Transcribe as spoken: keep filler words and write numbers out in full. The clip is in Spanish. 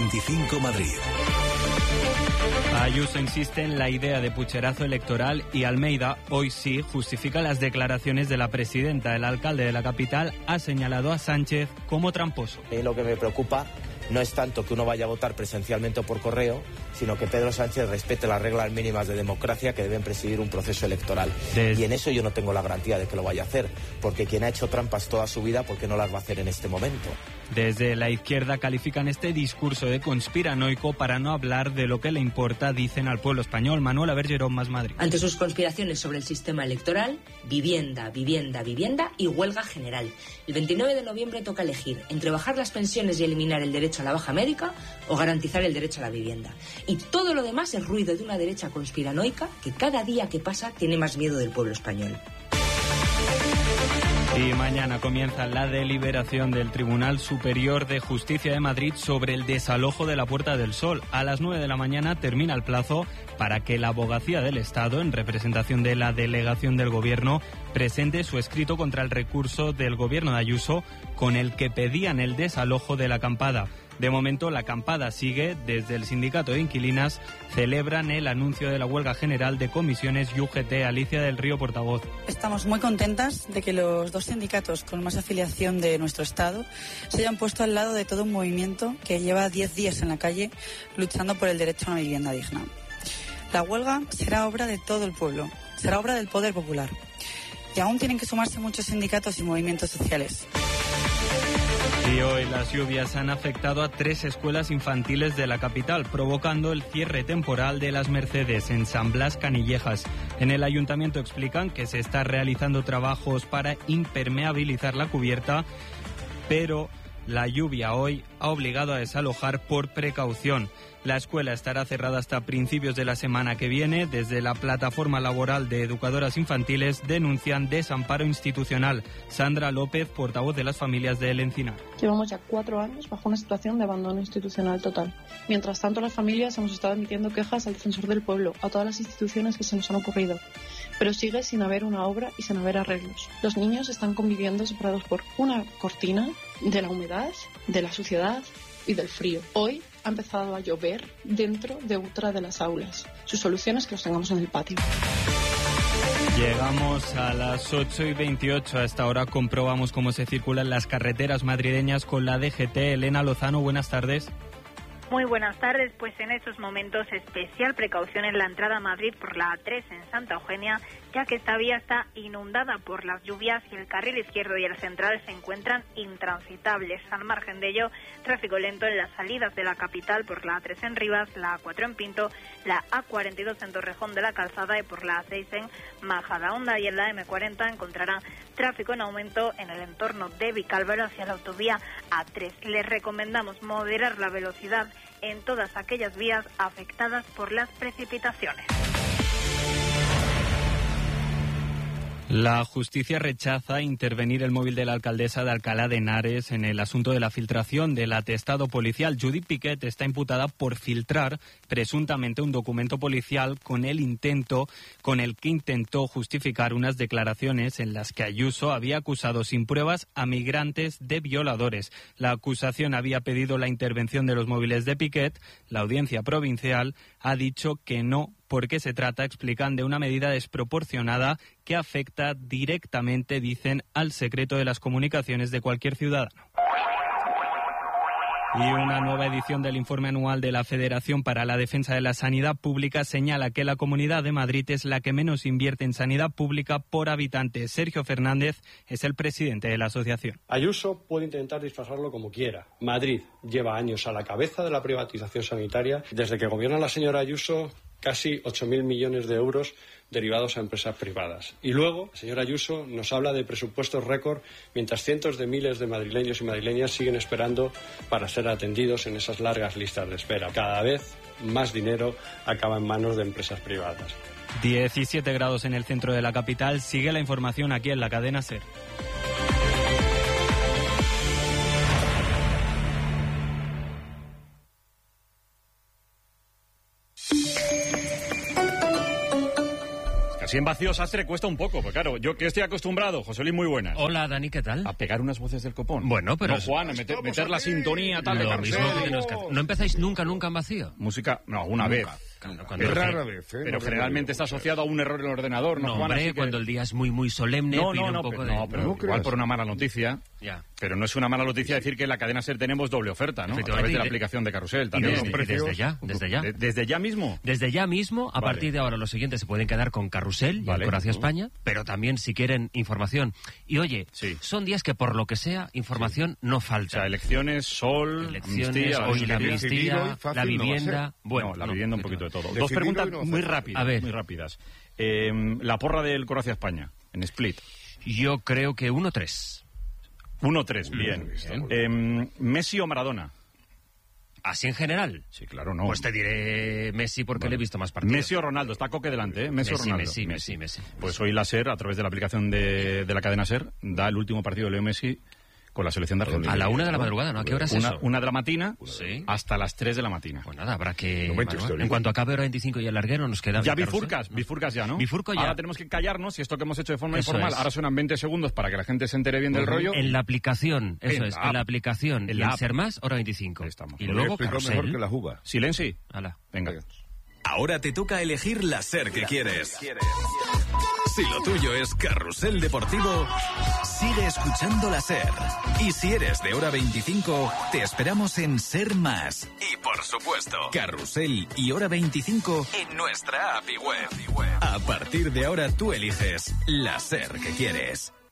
veinticinco Madrid. Ayuso insiste en la idea de pucherazo electoral y Almeida, hoy sí, justifica las declaraciones de la presidenta. El alcalde de la capital ha señalado a Sánchez como tramposo. Eh, lo que me preocupa no es tanto que uno vaya a votar presencialmente o por correo, sino que Pedro Sánchez respete las reglas mínimas de democracia que deben presidir un proceso electoral. Des... Y en eso yo no tengo la garantía de que lo vaya a hacer, porque quien ha hecho trampas toda su vida, ¿por qué no las va a hacer en este momento? Desde la izquierda califican este discurso de conspiranoico para no hablar de lo que le importa, dicen al pueblo español. Manuela Bergerón, Más Madrid. Ante sus conspiraciones sobre el sistema electoral, vivienda, vivienda, vivienda y huelga general. El veintinueve de noviembre toca elegir entre bajar las pensiones y eliminar el derecho a la baja médica o garantizar el derecho a la vivienda. Y todo lo demás es ruido de una derecha conspiranoica que cada día que pasa tiene más miedo del pueblo español. Y mañana comienza la deliberación del Tribunal Superior de Justicia de Madrid sobre el desalojo de la Puerta del Sol. A las nueve de la mañana termina el plazo para que la Abogacía del Estado, en representación de la delegación del Gobierno, presente su escrito contra el recurso del Gobierno de Ayuso con el que pedían el desalojo de la acampada. De momento, la acampada sigue. Desde el sindicato de inquilinas celebran el anuncio de la huelga general de comisiones y U G T. Alicia del Río, portavoz. Estamos muy contentas de que los dos sindicatos con más afiliación de nuestro Estado se hayan puesto al lado de todo un movimiento que lleva diez días en la calle luchando por el derecho a una vivienda digna. La huelga será obra de todo el pueblo, será obra del poder popular. Y aún tienen que sumarse muchos sindicatos y movimientos sociales. Y hoy las lluvias han afectado a tres escuelas infantiles de la capital, provocando el cierre temporal de las Mercedes en San Blas, Canillejas. En el ayuntamiento explican que se está realizando trabajos para impermeabilizar la cubierta, pero la lluvia hoy ha obligado a desalojar por precaución. La escuela estará cerrada hasta principios de la semana que viene. Desde la plataforma laboral de educadoras infantiles denuncian desamparo institucional. Sandra López, portavoz de las familias de El Encinar. Llevamos ya cuatro años bajo una situación de abandono institucional total. Mientras tanto, las familias hemos estado emitiendo quejas al Defensor del Pueblo, a todas las instituciones que se nos han ocurrido. Pero sigue sin haber una obra y sin haber arreglos. Los niños están conviviendo separados por una cortina de la humedad, de la suciedad y del frío. Hoy ha empezado a llover dentro de otra de las aulas. Su solución es que los tengamos en el patio. Llegamos a las ocho y veintiocho. A esta hora comprobamos cómo se circulan las carreteras madrileñas con la D G T. Elena Lozano, buenas tardes. Muy buenas tardes, pues en estos momentos especial precaución en la entrada a Madrid por la A tres en Santa Eugenia, ya que esta vía está inundada por las lluvias y el carril izquierdo y el central se encuentran intransitables. Al margen de ello, tráfico lento en las salidas de la capital por la A tres en Rivas, la A cuatro en Pinto, la A cuarenta y dos en Torrejón de la Calzada y por la A seis en Majadahonda, y en la M cuarenta encontrará tráfico en aumento en el entorno de Vicálvaro hacia la autovía A tres. Les recomendamos moderar la velocidad en todas aquellas vías afectadas por las precipitaciones. La justicia rechaza intervenir el móvil de la alcaldesa de Alcalá de Henares en el asunto de la filtración del atestado policial. Judith Piquet está imputada por filtrar presuntamente un documento policial con el intento, con el que intentó justificar unas declaraciones en las que Ayuso había acusado sin pruebas a migrantes de violadores. La acusación había pedido la intervención de los móviles de Piquet. La audiencia provincial ha dicho que no, porque se trata, explican, de una medida desproporcionada que afecta directamente, dicen, al secreto de las comunicaciones de cualquier ciudadano. Y una nueva edición del informe anual de la Federación para la Defensa de la Sanidad Pública señala que la Comunidad de Madrid es la que menos invierte en sanidad pública por habitante. Sergio Fernández es el presidente de la asociación. Ayuso puede intentar disfrazarlo como quiera. Madrid lleva años a la cabeza de la privatización sanitaria. Desde que gobierna la señora Ayuso, casi ocho mil millones de euros derivados a empresas privadas. Y luego, la señora Ayuso nos habla de presupuestos récord, mientras cientos de miles de madrileños y madrileñas siguen esperando para ser atendidos en esas largas listas de espera. Cada vez más dinero acaba en manos de empresas privadas. diecisiete grados en el centro de la capital. Sigue la información aquí en la cadena SER. Así en vacío sastre cuesta un poco, pues claro, yo que estoy acostumbrado, José Luis, muy buenas. Hola, Dani, ¿qué tal? A pegar unas voces del copón. Bueno, pero... No, Juan, a meter, meter la sintonía, tal, de Lo Carrusel. mismo que nos... ¿No empezáis nunca, nunca en vacío? Música, no, alguna vez. Cuando Es el- rara vez, ¿eh? Pero No generalmente tengo está yo, asociado a un error en el ordenador, ¿no, No, Juan? hombre, Así que- cuando el día es muy, muy solemne, No, pide no, un no, poco pero, de... no, pero No igual creas. por una mala noticia. Ya. Pero no es una mala noticia decir que en la cadena SER tenemos doble oferta, ¿no? A Efectivamente, través de la y de- aplicación de Carrusel Y también. desde, y desde ya, desde ya. De- ¿Desde ya mismo? Desde ya mismo, a Vale. partir de ahora, los siguientes se pueden quedar con Carrusel y Vale. con Hacia España, pero también si quieren información. Y oye, Sí. son días que por lo que sea, información no O falta. sea, elecciones, sol, Elecciones, amnistía, hoy la amnistía. Decidir hoy amnistía, fácil la no va a vivienda... ser. Bueno, no, la no, vivienda un poquito de todo. Decidir Dos preguntas hoy no va a muy ser. rápidas, A ver. muy rápidas. Eh, la porra del Coro hacia España, en Split. Yo creo que uno tres. uno tres, bien. Eh, Messi o Maradona. Así en general. Sí, claro, no. Pues te diré Messi porque le he visto más partidos. Messi o Ronaldo, está Coque delante, ¿eh? Messi, o Messi, Ronaldo. Messi, Messi, Messi. Pues hoy la SER, a través de la aplicación de, de la cadena SER, da el último partido de Leo Messi con la selección de Argentina. A la una de la madrugada, ¿no? ¿A qué hora es Una, eso? una de la matina Sí. hasta las tres de la matina. Pues nada, habrá que... No me Manuel, histórico. en cuanto acabe hora veinticinco y el larguero nos queda... Ya Carrusel. bifurcas, bifurcas ya, ¿no? Bifurco ya. Ahora tenemos que callarnos y esto que hemos hecho de forma Eso informal, es. ahora suenan veinte segundos para que la gente se entere bien del rollo. En la aplicación, eso En es, la en app. la aplicación. En En la la app. Ser Más, hora veinticinco. Ahí estamos. Y Lo he luego explicado Carrusel. mejor que la juga. Silenci. Hala. Venga. Ahora te toca elegir la SER que quieres. Si lo tuyo es Carrusel Deportivo, sigue escuchando la SER. Y si eres de hora veinticinco, te esperamos en Ser Más. Y por supuesto, Carrusel y hora veinticinco en nuestra app y web. A partir de ahora tú eliges la SER que quieres.